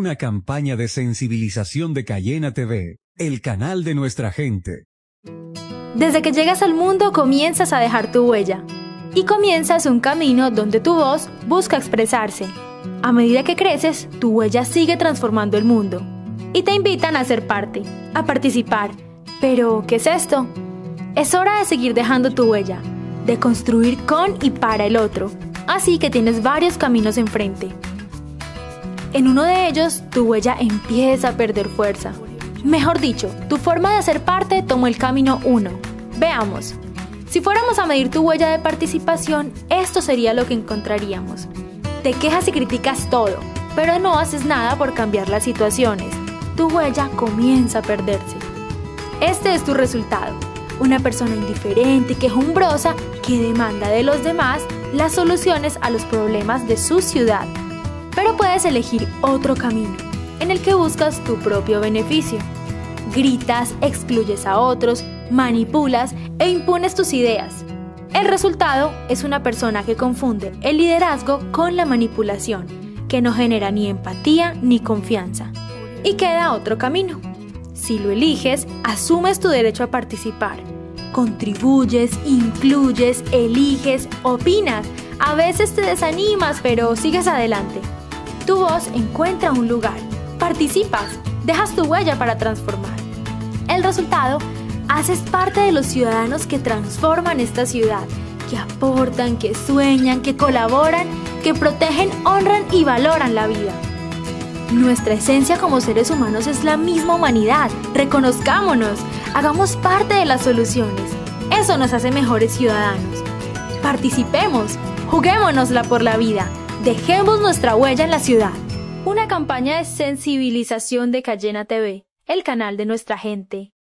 Una campaña de sensibilización de Cayena TV, el canal de nuestra gente. Desde que llegas al mundo comienzas a dejar tu huella. Y comienzas un camino donde tu voz busca expresarse. A medida que creces, tu huella sigue transformando el mundo. Y te invitan a ser parte, a participar. Pero, ¿qué es esto? Es hora de seguir dejando tu huella, de construir con y para el otro. Así que tienes varios caminos enfrente. En uno de ellos, tu huella empieza a perder fuerza. Mejor dicho, tu forma de hacer parte tomó el camino 1. Veamos. Si fuéramos a medir tu huella de participación, esto sería lo que encontraríamos. Te quejas y criticas todo, pero no haces nada por cambiar las situaciones. Tu huella comienza a perderse. Este es tu resultado. Una persona indiferente y quejumbrosa que demanda de los demás las soluciones a los problemas de su ciudad. Pero puedes elegir otro camino, en el que buscas tu propio beneficio. Gritas, excluyes a otros, manipulas e impones tus ideas. El resultado es una persona que confunde el liderazgo con la manipulación, que no genera ni empatía ni confianza. Y queda otro camino. Si lo eliges, asumes tu derecho a participar. Contribuyes, incluyes, eliges, opinas. A veces te desanimas, pero sigues adelante. Tu voz encuentra un lugar. Participas, dejas tu huella para transformar. El resultado, haces parte de los ciudadanos que transforman esta ciudad, que aportan, que sueñan, que colaboran, que protegen, honran y valoran la vida. Nuestra esencia como seres humanos es la misma humanidad. Reconozcámonos, hagamos parte de las soluciones. Eso nos hace mejores ciudadanos. Participemos, juguémonosla por la vida. Dejemos nuestra huella en la ciudad. Una campaña de sensibilización de Cayena TV, el canal de nuestra gente.